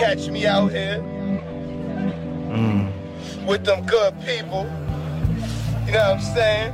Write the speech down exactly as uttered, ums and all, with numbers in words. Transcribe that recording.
catch me out here Mm. with them good people. You know what I'm saying?